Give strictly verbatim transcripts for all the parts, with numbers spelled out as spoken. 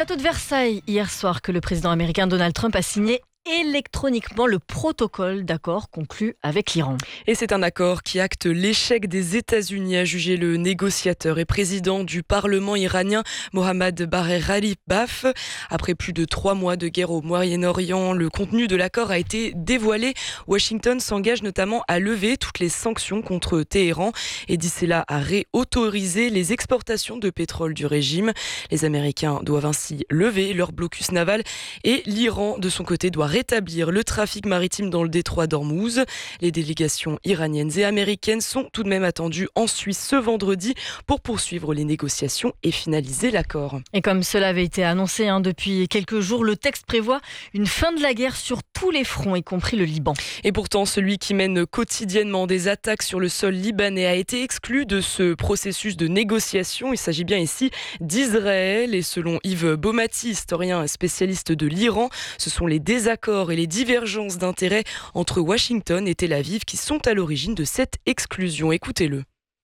château de Versailles hier soir que le président américain Donald Trump a signé électroniquement le protocole d'accord conclu avec l'Iran. Et c'est un accord qui acte l'échec des États-Unis, a jugé le négociateur et président du Parlement iranien Mohammad Bagher Ghalibaf. Après plus de trois mois de guerre au Moyen-Orient, le contenu de l'accord a été dévoilé. Washington s'engage notamment à lever toutes les sanctions contre Téhéran et d'ici là à réautoriser les exportations de pétrole du régime. Les Américains doivent ainsi lever leur blocus naval et l'Iran, de son côté, doit rétablir le trafic maritime dans le détroit d'Ormuz. Les délégations iraniennes et américaines sont tout de même attendues en Suisse ce vendredi pour poursuivre les négociations et finaliser l'accord. Et comme cela avait été annoncé hein, depuis quelques jours, le texte prévoit une fin de la guerre sur tous les fronts, y compris le Liban. Et pourtant, celui qui mène quotidiennement des attaques sur le sol libanais a été exclu de ce processus de négociation. Il s'agit bien ici d'Israël. Et selon Yves Baumati, historien spécialiste de l'Iran, ce sont les désaccords et les divergences d'intérêts entre Washington et Tel Aviv qui sont à l'origine de cette exclusion. Écoutez-le.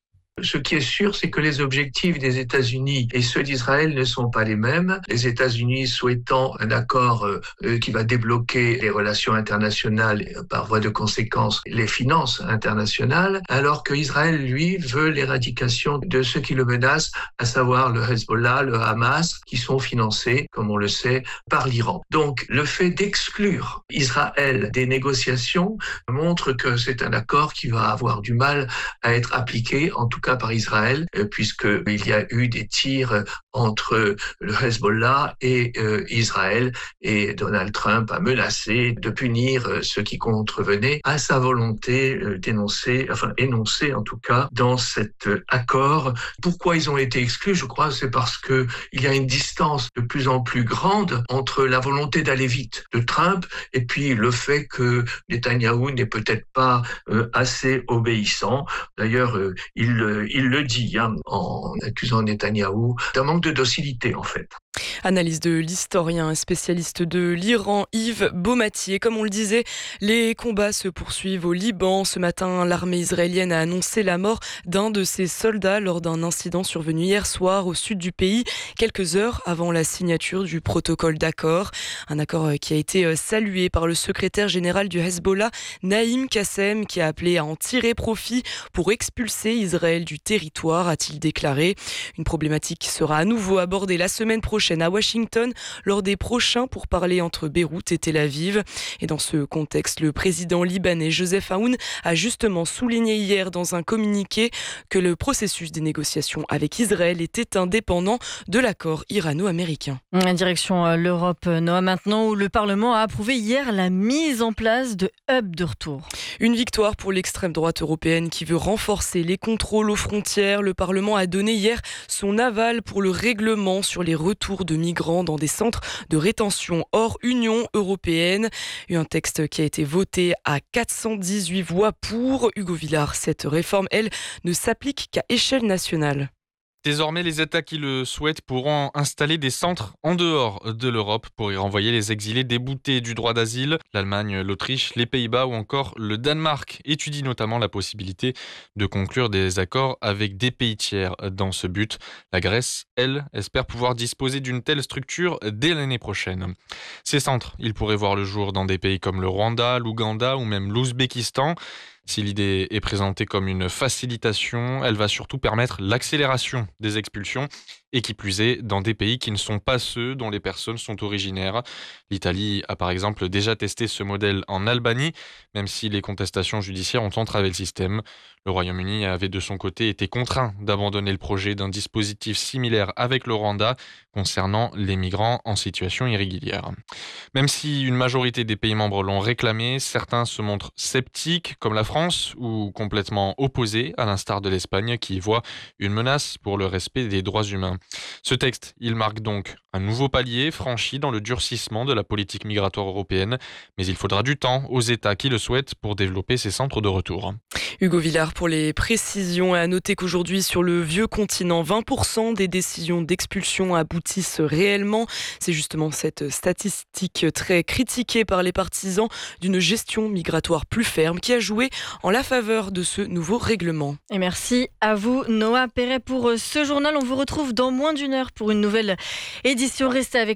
Ce qui est sûr, c'est que les objectifs des États-Unis et ceux d'Israël ne sont pas les mêmes. Les États-Unis souhaitant un accord euh, qui va débloquer les relations internationales et par voie de conséquence les finances internationales, alors que Israël, lui, veut l'éradication de ceux qui le menacent, à savoir le Hezbollah, le Hamas, qui sont financés, comme on le sait, par l'Iran. Donc, le fait d'exclure Israël des négociations montre que c'est un accord qui va avoir du mal à être appliqué, en tout cas par Israël, puisqu'il y a eu des tirs entre le Hezbollah et euh, Israël, et Donald Trump a menacé de punir ceux qui contrevenaient à sa volonté euh, d'énoncer, enfin énoncée en tout cas, dans cet accord. Pourquoi ils ont été exclus? Je crois c'est parce que il y a une distance de plus en plus grande entre la volonté d'aller vite de Trump et puis le fait que Netanyahou n'est peut-être pas euh, assez obéissant. D'ailleurs, euh, il Il le dit hein, en accusant Netanyahou d'un manque de docilité en fait. Analyse de l'historien et spécialiste de l'Iran, Yves Baumati. Et comme on le disait, les combats se poursuivent au Liban. Ce matin, l'armée israélienne a annoncé la mort d'un de ses soldats lors d'un incident survenu hier soir au sud du pays, quelques heures avant la signature du protocole d'accord. Un accord qui a été salué par le secrétaire général du Hezbollah, Naïm Kassem, qui a appelé à en tirer profit pour expulser Israël du territoire, a-t-il déclaré. Une problématique qui sera à nouveau abordée la semaine prochaine à Washington lors des prochains pourparlers entre Beyrouth et Tel Aviv. Et dans ce contexte, le président libanais Joseph Aoun a justement souligné hier dans un communiqué que le processus des négociations avec Israël était indépendant de l'accord irano-américain. Direction l'Europe, Noah, maintenant, où le Parlement a approuvé hier la mise en place de hubs de retour. Une victoire pour l'extrême droite européenne qui veut renforcer les contrôles aux frontières. Le Parlement a donné hier son aval pour le règlement sur les retours de migrants dans des centres de rétention hors Union européenne. Un texte qui a été voté à quatre cent dix-huit voix pour. Hugo Villard, cette réforme, elle, ne s'applique qu'à échelle nationale. Désormais, les États qui le souhaitent pourront installer des centres en dehors de l'Europe pour y renvoyer les exilés déboutés du droit d'asile. L'Allemagne, l'Autriche, les Pays-Bas ou encore le Danemark étudient notamment la possibilité de conclure des accords avec des pays tiers dans ce but. La Grèce, elle, espère pouvoir disposer d'une telle structure dès l'année prochaine. Ces centres, ils pourraient voir le jour dans des pays comme le Rwanda, l'Ouganda ou même l'Ouzbékistan. Si l'idée est présentée comme une facilitation, elle va surtout permettre l'accélération des expulsions et qui plus est dans des pays qui ne sont pas ceux dont les personnes sont originaires. L'Italie a par exemple déjà testé ce modèle en Albanie, même si les contestations judiciaires ont entravé le système. Le Royaume-Uni avait de son côté été contraint d'abandonner le projet d'un dispositif similaire avec le Rwanda concernant les migrants en situation irrégulière. Même si une majorité des pays membres l'ont réclamé, certains se montrent sceptiques, comme la France, ou complètement opposés, à l'instar de l'Espagne, qui voit une menace pour le respect des droits humains. Ce texte, il marque donc un nouveau palier franchi dans le durcissement de la politique migratoire européenne, mais il faudra du temps aux États qui le souhaitent pour développer ces centres de retour. Hugo Villard pour les précisions. Et à noter qu'aujourd'hui, sur le vieux continent, vingt pour cent des décisions d'expulsion aboutissent réellement. C'est justement cette statistique très critiquée par les partisans d'une gestion migratoire plus ferme qui a joué en la faveur de ce nouveau règlement. Et merci à vous, Noah Perret, pour ce journal. On vous retrouve dans moins d'une heure pour une nouvelle édition. Restez avec